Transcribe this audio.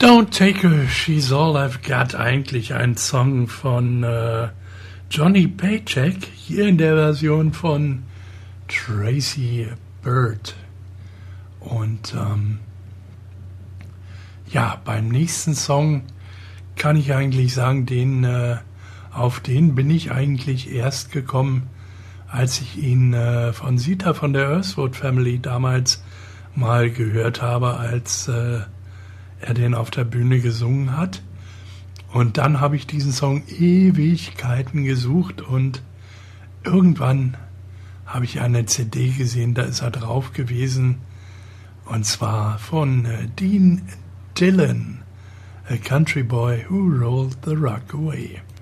Don't Take Her, She's All I've Got, eigentlich ein Song von Johnny Paycheck, hier in der Version von Tracy Byrd. Und ja, beim nächsten Song kann ich eigentlich sagen, auf den bin ich eigentlich erst gekommen, als ich ihn von Sita von der Earthwood Family damals mal gehört habe, als er den auf der Bühne gesungen hat. Und dann habe ich diesen Song Ewigkeiten gesucht und irgendwann habe ich eine CD gesehen, da ist er drauf gewesen, und zwar von Dean Dillon, A Country Boy Who Rolled the Rock Away.